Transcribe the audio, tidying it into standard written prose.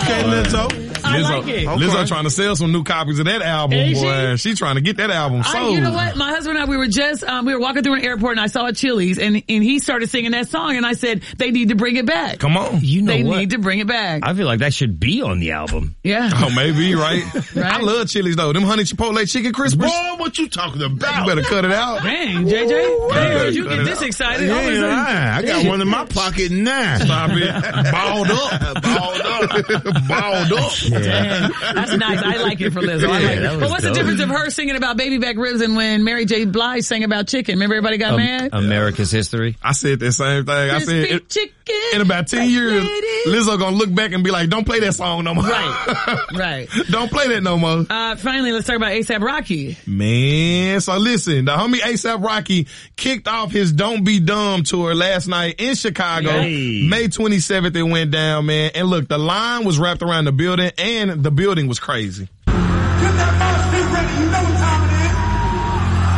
Okay, Lizzo. I like it. Lizzo trying to sell some new copies of that album, boy. She trying to get that album sold. You know what? My husband and I, we were walking through an airport and I saw a Chili's and he started singing that song and I said, they need to bring it back. Come on. They need to bring it back. I feel like that should be on the album. Yeah. Oh, maybe, right? I love Chili's though. Them honey chipotle chicken crispers. Boy, what you talking about? You better cut it out. Dang, JJ. I didn't heard you get this excited. I got one in my pocket now. Stop it. Balled up. Dang. That's nice. I like it for Lizzo. I like it. But what's the difference of her singing about baby back ribs and when Mary J. Blige sang about chicken? Remember everybody got mad? America's history. I said the same thing. I said chicken. In about 10 years, Lizzo gonna look back and be like, don't play that song no more. Right. Don't play that no more. Finally, let's talk about A$AP Rocky. Man, so listen, the homie A$AP Rocky kicked off his Don't Be Dumb tour last night in Chicago. Hey. May 27th it went down, man. And look, the line was wrapped around the building and the building was crazy. Get that mouse ready.